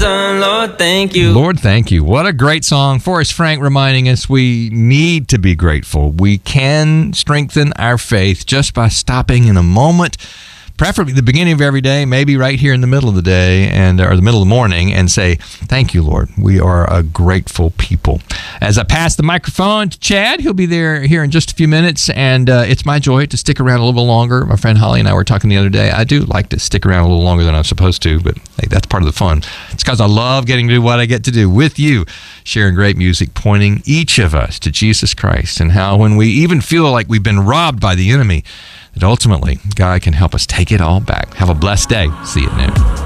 done, Lord, thank you. Lord, thank you. What a great song. Forrest Frank reminding us we need to be grateful. We can strengthen our faith just by stopping in a moment, preferably the beginning of every day, maybe right here in the middle of the day or the middle of the morning, and say, thank you, Lord. We are a grateful people. As I pass the microphone to Chad, he'll be there here in just a few minutes, and it's my joy to stick around a little bit longer. My friend Holly and I were talking the other day. I do like to stick around a little longer than I'm supposed to, but hey, that's part of the fun. It's because I love getting to do what I get to do with you, sharing great music, pointing each of us to Jesus Christ, and how when we even feel like we've been robbed by the enemy, that ultimately God can help us take it all back. Have a blessed day. See you at noon.